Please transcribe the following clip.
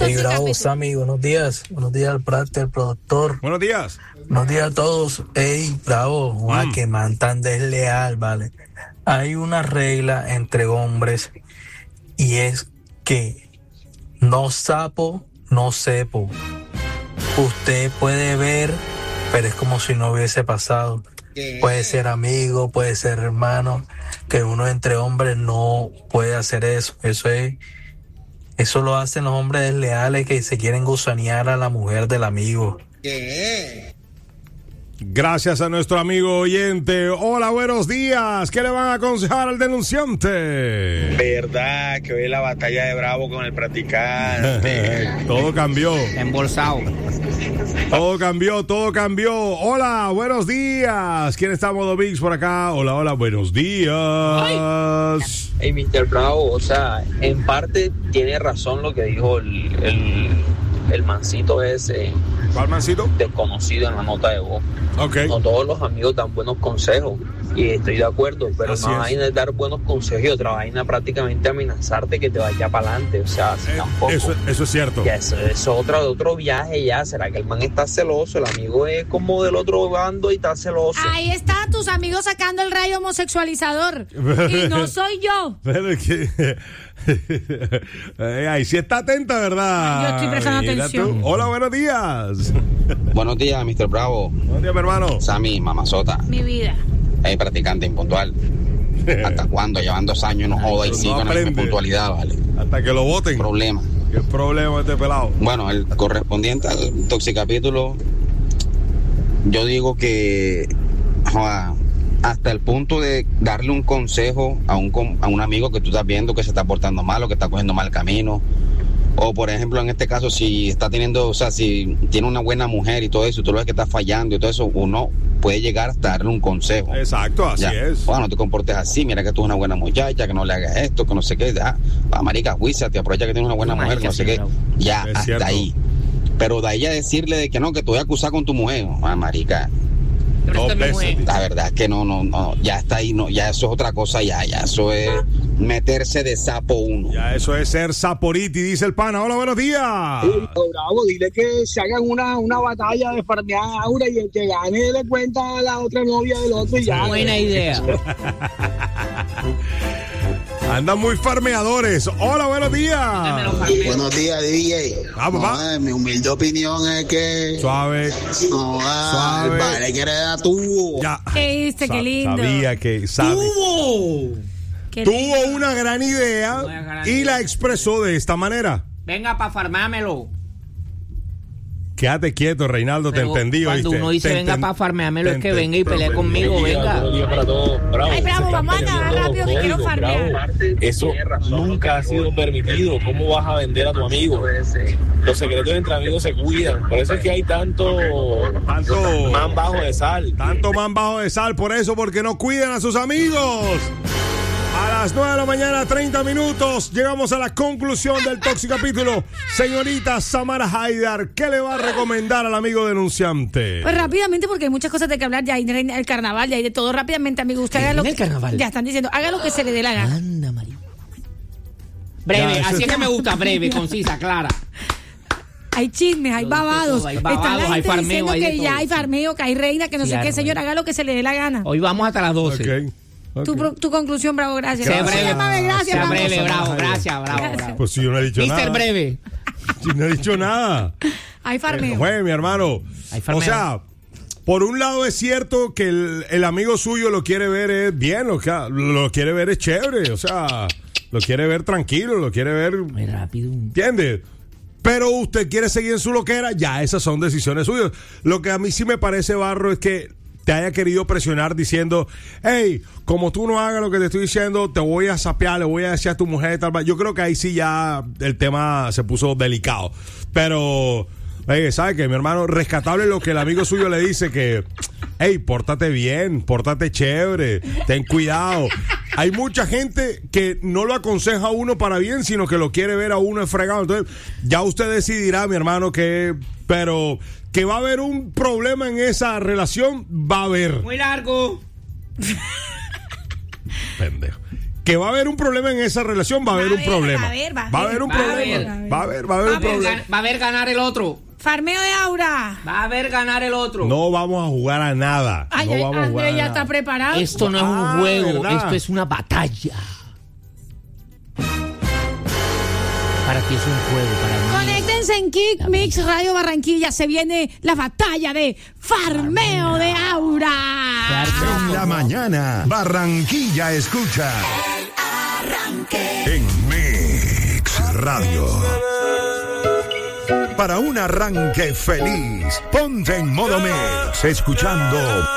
Hey, bravo, Sammy, buenos días. Buenos días al Prate, el productor. Buenos días. Buenos días a todos. Hey, bravo, que man tan desleal, vale. Hay una regla entre hombres y es que no sapo, no cepo. Usted puede ver, pero es como si no hubiese pasado. Puede ser amigo, puede ser hermano, que uno entre hombres no puede hacer eso. Eso lo hacen los hombres desleales que se quieren gusanear a la mujer del amigo. Gracias a nuestro amigo oyente. Hola, buenos días. ¿Qué le van a aconsejar al denunciante? Verdad que hoy la batalla de Bravo con el practicante. Todo cambió. Embolsado. Todo cambió. Hola, buenos días. ¿Quién está, Modo Mix, por acá? Hola, buenos días. Hey, Mr. Bravo, o sea, en parte tiene razón lo que dijo el mancito ese. ¿Cuál mancito? Desconocido en la nota de voz. Okay. No todos los amigos dan buenos consejos y estoy de acuerdo, pero Así una es. vaina es dar buenos consejos y otra vaina prácticamente amenazarte que te vaya para adelante, o sea, así tampoco. Eso es cierto. Ya eso es otro viaje ya. ¿Será que el man está celoso? El amigo es como del otro bando y está celoso. Ahí están tus amigos sacando el rayo homosexualizador y no soy yo. Pero es que ahí sí está atenta, ¿verdad? Yo estoy prestando Mira atención. tú. Hola, buenos días. Buenos días, Mr. Bravo. Buenos días, mi hermano. Sammy, mamazota. Mi vida. Hey, practicante impuntual. ¿Hasta cuándo? Llevan 2 años, no joda y no sigue con la misma aprende. puntualidad, ¿vale? Hasta que lo voten. Problema. ¿Qué problema este pelado? Bueno, el correspondiente al toxicapítulo, yo digo que joda, hasta el punto de darle un consejo a un amigo que tú estás viendo que se está portando mal o que está cogiendo mal camino. O, por ejemplo, en este caso, si está teniendo, o sea, si tiene una buena mujer y todo eso, tú lo ves que está fallando y todo eso, uno puede llegar hasta darle un consejo. Exacto, así es. Bueno, no te comportes así, mira que tú eres una buena muchacha, que no le hagas esto, que no sé qué. Ya, marica, juízate, aprovecha que tienes una buena mujer, que no sé qué. Ya, Es hasta cierto. ahí. Pero de ahí a decirle de que no, que te voy a acusar con tu mujer. Marica, Dos veces. la verdad es que no, ya está ahí, no, ya eso es otra cosa, ya eso es meterse de sapo uno. Ya eso es ser saporiti, dice el pana. Hola, buenos días. Bravo, dile que se hagan una batalla de farmear aura y el que gane le cuenta a la otra novia del otro y ya. Buena idea. Andan muy farmeadores. Hola, buenos días. Buenos días, DJ. Papá. Mi humilde opinión es que Suave. el padre quiere dar tubo. Ya. ¿Qué viste? Qué lindo. Sabía que sabe. Qué Tuvo lindo. una gran idea y la expresó de esta manera. Venga pa' farmármelo. Quédate quieto, Reinaldo, te Pero entendí. cuando ¿oíste? uno dice Te venga enten- pa' farmeármelo, es que te venga y pelee enten- conmigo, venga. Ay, Bravo, vamos a acabar rápido que quiero farmear. Eso nunca ha sido permitido. ¿Cómo vas a vender a tu amigo? Los secretos entre amigos se cuidan. Por eso es que hay tanto man bajo de sal. Tanto man bajo de sal, por eso, porque no cuidan a sus amigos. A las 9 de la mañana, 30 minutos, llegamos a la conclusión del Toxicapítulo. Señorita Samara Haidar, ¿qué le va a recomendar al amigo denunciante? Pues rápidamente, porque hay muchas cosas de que hablar. Ya hay el carnaval, ya hay de todo. Rápidamente, amigo, usted haga lo que... el carnaval? Ya están diciendo, haga lo que se le dé la gana. Anda, María. Breve, Ya, eso así es es- que me gusta, breve, concisa, clara. Hay chismes, hay babados. Hay Está babados, la hay gente farmeo, diciendo hay de que todo. ya hay farmeo, que hay reina, que no Sí, sé hay qué. reina. Señor, haga lo que se le dé la gana. Hoy vamos hasta las 12. Ok. Tu conclusión, Bravo, gracias. Sea breve, Gracias, sea vamos. breve, bravo, gracias, bravo. Pues si yo no he dicho nada. Mister Breve. Si no he dicho nada. Hay farmeo. Juegue, mi hermano. Hay farmeo. O sea, por un lado es cierto que el amigo suyo lo quiere ver es bien, lo quiere ver es chévere, o sea, lo quiere ver tranquilo, lo quiere ver, Muy rápido. ¿entiendes? Pero usted quiere seguir en su loquera, ya esas son decisiones suyas. Lo que a mí sí me parece barro es que te haya querido presionar diciendo, hey, como tú no hagas lo que te estoy diciendo, te voy a sapear, le voy a decir a tu mujer tal. Yo creo que ahí sí ya el tema se puso delicado. Pero, hey, ¿sabes qué, mi hermano? Rescatable lo que el amigo suyo le dice que, hey, pórtate bien, pórtate chévere, ten cuidado. Hay mucha gente que no lo aconseja a uno para bien, sino que lo quiere ver a uno enfregado. Entonces, ya usted decidirá, mi hermano, pero que va a haber un problema en esa relación, va a haber. Muy largo. Pendejo. que va a haber un problema en esa relación, va a haber un problema. Va a haber un problema. Va a haber un problema. Va a haber ganar el otro. Farmeo de Aura. Va a haber ganar el otro. No vamos a jugar a nada. Ay, no vamos a jugar Andrés a ya nada. está preparado. Esto no es un juego, ¿verdad? esto es una batalla. Para ti es un juego, para mí. Conéctense en Kick Mix Radio Barranquilla. Se viene la batalla de Farmeo de Aura. En la mañana, Barranquilla escucha. En Mix Radio. Para un arranque feliz, ponte en modo Mix, escuchando